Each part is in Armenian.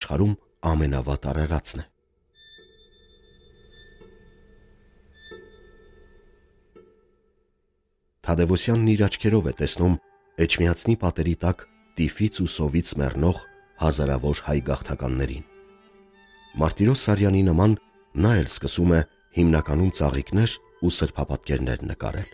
աշխարհում ամենավատ արարածն է։ Թադևոսյանն իր աչքերով է տեսնում Էջմիածնի պատերի տակ տիֆից ու սովից մեռնող հազարավոր հայ գաղթականներին։ Մարտիրոս Սարյանի նման նա էլ սկսում է հիմնականում ծաղիկներ ու սրբապատկերներ նկարել։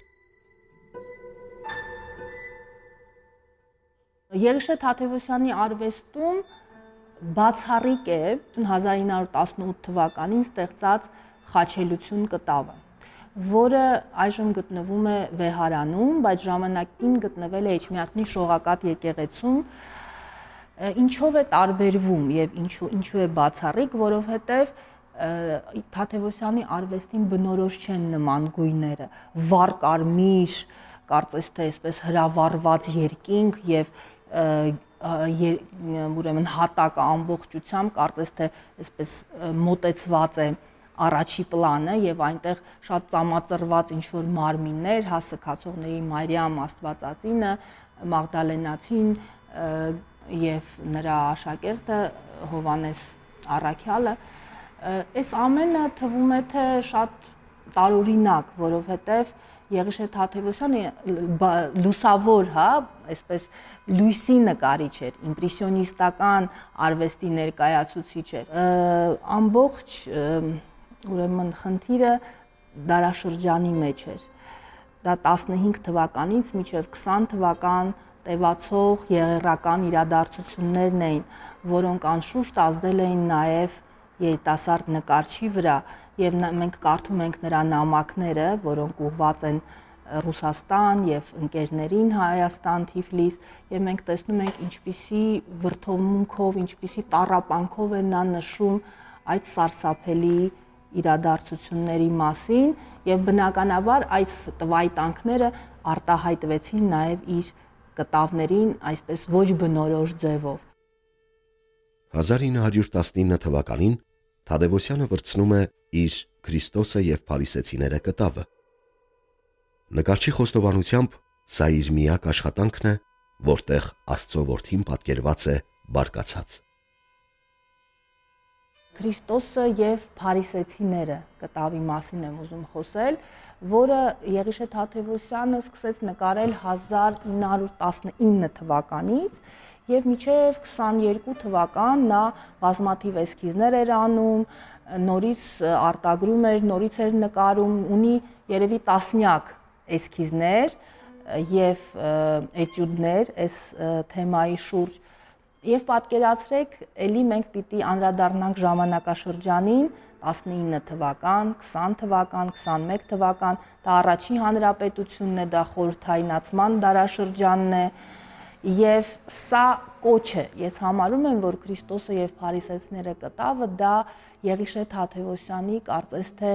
Եղիշե Թադևոսյանի արվեստում բացառիկ է 1918 թվականին ստեղծած Խաչելություն կտավը, որը այժմ գտնվում է Վեհարանում, բայց ժամանակին գտնվել է Էջմիածնի Շողակաթ եկեղեցում։ Ինչով է տարբերվում եւ ինչու է բացառիկ, որովհետեւ Թադևոսյանի արվեստին բնորոշ չեն նման գույները, վառ կարմիր, կարծես թե այսպես հրավառված երկինք եւ ուրեմն հատակը ամբողջությամբ կարծես թե այսպես մոտեցված է առաջի պլանը եւ այնտեղ շատ ծամածրված ինչ որ մարմիններ, հասցկացողների Մարիամ Աստվածածինը, Մաղդալենացին եւ նրա աշակերտը Հովանես Առաքյալը, այս ամենը թվում է թե շատ տարօրինակ, որովհետեւ Եղիշե Թադևոսյանը լուսավոր, այսպես լույսի նկարիչ էր, իմպրեսիոնիստական արվեստի ներկայացուցիչ էր։ Ամբողջ ուրեմն խնդիրը դարաշրջանի մեջ էր։ Դա 15 թվականից մինչև 20 թվական տևացող եղեռական իրադարձություններն էին, որոնք անշուշտ ազդել էին նաև երիտասարդ նկարչի վրա, եւ մենք կարդում ենք նրա նամակները, որոնք ուղղված են Ռուսաստան եւ ընկերներին Հայաստան, Թիֆլիս, եւ մենք տեսնում ենք ինչպիսի վրդովմունքով, ինչպիսի տառապանքով է նա նշում այդ սարսափելի իրադարձությունների մասին, եւ բնականաբար այս տվայտանքները արտահայտվեցին նաեւ իր կտավներին այսպես ոչ բնորոշ ձևով։ 1919 թվականին Թադևոսյանը վրցնում է իր Քրիստոսը եւ Փարիսեցիները կտավը։ Նկարչի խոստովանությամբ սա իր միակ աշխատանքն է, որտեղ Աստծո որդին պատկերված է բարկացած։ Քրիստոսը եւ Փարիսեցիները կտավի մասին եմ ուզում խոսել, որը Եղիշե Թադևոսյանը սկսեց նկարել 1919 թվականից եւ մինչեւ 22 թվական նա բազմաթիվ էսքիզներ էր անում, նորից արտագրում էր, նորից էր նկարում, ունի երևի տասնյակ էսքիզներ եւ էտյուդներ այս թեմայի շուրջ։ Եվ պատկերացրեք, ելի մենք պիտի անդրադառնանք ժամանակաշրջանին 19 թվական, 20 թվական, 21 թվական, դա առաջին հանրապետությունն է, դա խորհրդայնացման դարաշրջանն է, եւ սա կոչ է։ Ես համարում եմ, որ Քրիստոսը եւ Փարիսեցիները կտավը դա Եղիշե Թադևոսյանի կարծես թե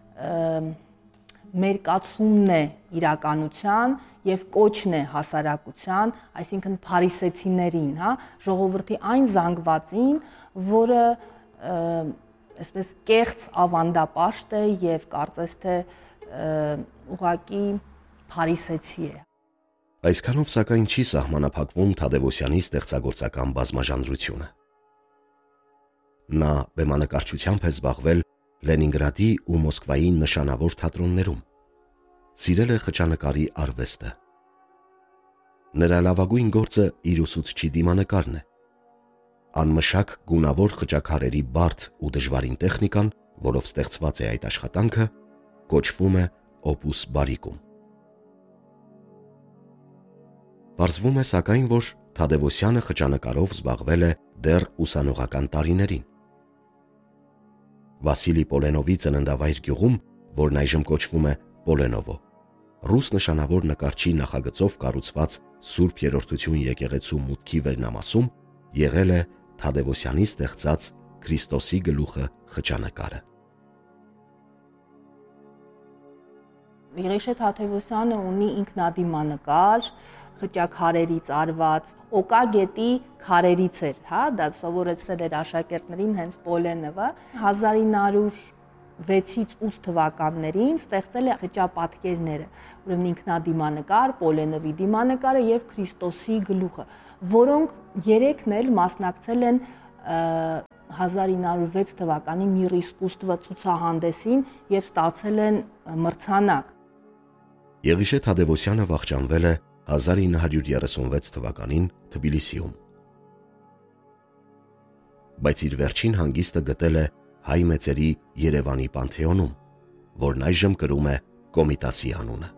մերկացումն է իրականության եւ կոչն է հասարակության, այսինքն Փարիսեցիներին, ժողովրդի այն զանգվածին, որը այսպես կեղծ ավանդապաշտ է եւ կարծես թե ուղղակի փարիսեցի է։ Այսքանով սակայն չի սահմանափակվում Թադևոսյանի ստեղծագործական բազմաժանրությունը։ Նա բեմանկարչությամբ է զբաղվել Լենինգրադի ու Մոսկվայի նշանավոր թատրոններում։ Սիրել է խճանկարի արվեստը։ Նրա լավագույն գործը իր ուսուցչի դիմանկարն է։ Անմշակ գունավոր խճաքարերի բարդ ու դժվարին տեխնիկան, որով ստեղծված է այդ աշխատանքը, կոչվում է օպուս բարիկում։ Պարզվում է սակայն, որ Թադևոսյանը խճանկարով զբաղվել է դեռ ուսանողական տարիներին։ Վասիլի Պոլենովի ծննդավայր գյուղում, որն այժմ կոչվում է Պոլենովո, ռուս նշանավոր նկարչի նախագծով կառուցված Սուրբ Երրորդություն եկեղեցու մուտքի վերնամասում եղել է Թադևոսյանի ստեղծած Քրիստոսի գլուխը խճանկարը։ Եղիշե Թադևոսյանը ունի ինքնադիմանկար, խճաքարերից արված, Օկա գետի քարերից էր, դա սովորեցրել էր աշակերտներին հենց Պոլենովը, 1906-ից 8 թվականներին ստեղծել է խճապատկերները, ուրեմն ինքնադիմանկար, Պոլենովի դիմանկարը եւ Քրիստոսի գլուխը, որոնք երեքն էլ մասնակցել են 1906 թվականի «Միր իսկուստվը» ցուցահանդեսին եւ ստացել են մրցանակ։ Եղիշե Թադևոսյանը վախճանվել է 1936 թվականին Թբիլիսիում։ Բայց իր վերջին հանգիստը գտել է հայ մեծերի Երևանի Պանթեոնում, որն այժմ կրում է Կոմիտասի անունը։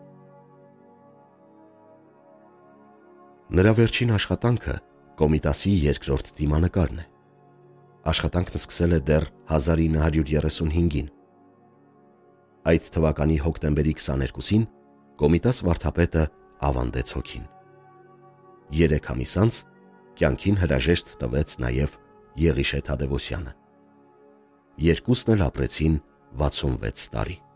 Նրա վերջին աշխատանքը Կոմիտասի երկրորդ դիմանկարն է։ Աշխատանքն սկսել է դեռ 1935-ին։ Այդ թվականի հոկտեմբերի 22-ին Կոմիտաս վարդապետը ավանդեց հոգին։ 3 ամիս անց կյանքին հրաժեշտ տվեց նաև Եղիշե Թադևոսյանը։ Երկուսն էլ ապրեցին 66 տարի։